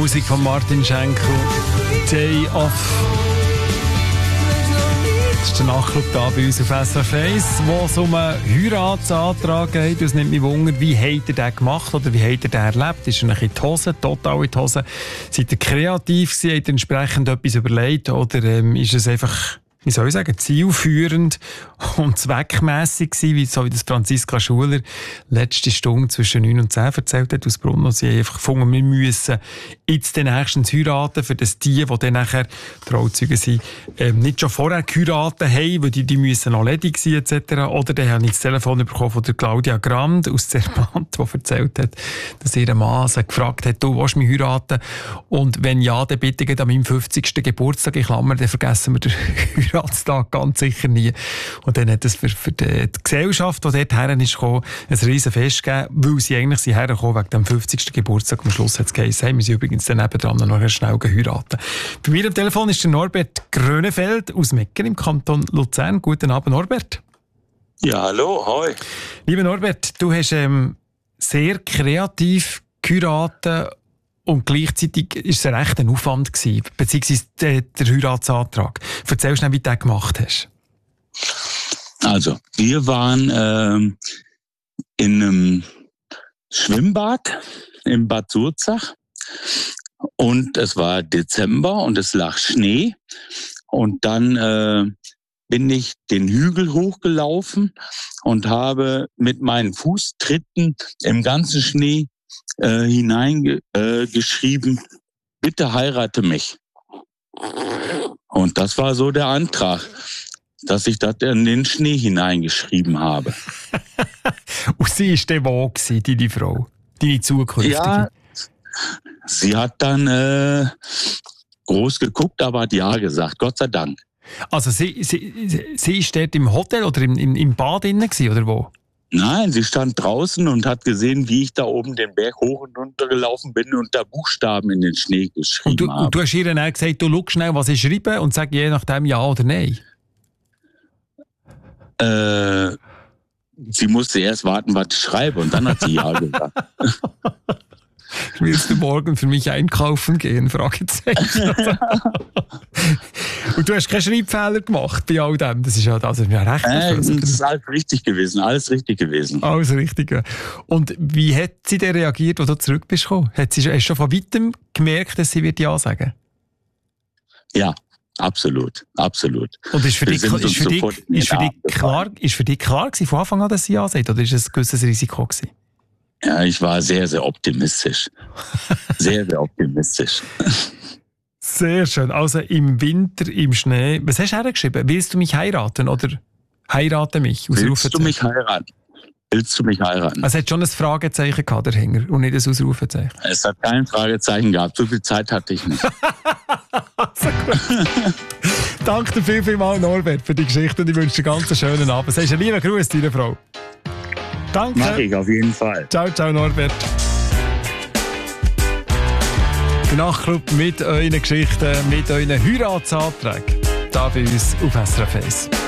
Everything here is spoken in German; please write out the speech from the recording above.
Musik von Martin Schenkel. Day Off. Das ist der Nachclub da bei uns auf SRF 1, wo es um einen Heiratsantrag geht. Es nimmt mich Wunder, wie habt ihr den gemacht oder wie habt ihr den erlebt? Ist er in die Hose, total in die Hose? Seid ihr kreativ gewesen? Habt ihr entsprechend etwas überlegt? Oder ist es einfach, wie soll ich sagen, zielführend und zweckmässig gewesen, so wie das Franziska Schuler letzte Stunde zwischen 9 und 10 erzählt hat aus Brunn. Sie haben einfach gefunden, wir müssen jetzt nächstens heiraten, für das die dann nachher Trauzeugen sind, nicht schon vorher geheiratet haben, weil die müssen noch ledig sein etc. Oder dann habe ich das Telefon bekommen von der Claudia Grand aus Zermatt, die erzählt hat, dass ihr Mann sie gefragt hat, du willst mich heiraten? Und wenn ja, dann bitte geht an meinem 50. Geburtstag, in Klammern, dann vergessen wir den Heiratstag ganz sicher nie. Und dann hat es für die Gesellschaft, die dort her ist gekommen, ein riesen Fest gegeben, weil sie eigentlich hergekommen wegen dem 50. Geburtstag. Am Schluss hat es geheißen, hey, wir sind übrigens dann nebendran noch schnell geheiratet. Bei mir am Telefon ist der Norbert Grönefeld aus Mecken im Kanton Luzern. Guten Abend, Norbert. Ja, hallo, hoi. Lieber Norbert, du hast sehr kreativ geheiratet und gleichzeitig war es recht ein Aufwand gewesen, beziehungsweise der Heiratsantrag. Erzähl schnell, wie du das gemacht hast. Also, wir waren in einem Schwimmbad in Bad Surzach und es war Dezember und es lag Schnee und dann bin ich den Hügel hochgelaufen und habe mit meinen Fußtritten im ganzen Schnee hineingeschrieben, bitte heirate mich. Und das war so der Antrag, dass ich das in den Schnee hineingeschrieben habe. Und sie war dann wo gewesen, deine Frau? Deine zukünftige? Ja, sie hat dann groß geguckt, aber hat ja gesagt, Gott sei Dank. Also sie ist dort im Hotel oder im Bad innen gewesen, oder wo? Nein, sie stand draußen und hat gesehen, wie ich da oben den Berg hoch und runter gelaufen bin und da Buchstaben in den Schnee geschrieben habe. Und du hast ihr dann gesagt, du schau schnell, was ich schreibe und sag je nachdem ja oder nein? Sie musste erst warten, was ich schreibe und dann hat sie ja gesagt. Willst du morgen für mich einkaufen gehen? Fragezeichen. Und du hast keinen Schreibfehler gemacht bei all dem. Das ist ja recht. Das ist alles richtig gewesen. Alles richtig gewesen. Alles richtig. Und wie hat sie denn reagiert, als du zurück bist gekommen? Hast du schon von weitem gemerkt, dass sie wird ja sagen? Ja, absolut. Absolut. Und ist für dich klar gewesen, von Anfang an, dass sie ja sagt? Oder ist es ein gewisses Risiko gewesen? Ja, ich war sehr, sehr optimistisch. Sehr, sehr optimistisch. Sehr schön. Also im Winter, im Schnee. Was hast du hergeschrieben? Willst du mich heiraten oder heirate mich? Willst du mich heiraten? Willst du mich heiraten? Also es hat schon ein Fragezeichen gehabt, der Hänger, und nicht ein Ausrufezeichen. Es hat kein Fragezeichen gehabt. So viel Zeit hatte ich nicht. Also gut. Danke dir vielmals, Norbert, für die Geschichte und ich wünsche dir einen ganz schönen Abend. Sagst du einen lieben Gruß deiner Frau. Danke. Mach ich auf jeden Fall. Ciao, ciao, Norbert. Der Nachtclub mit euren Geschichten, mit euren Heiratsanträgen. Da bei uns auf SRF 1.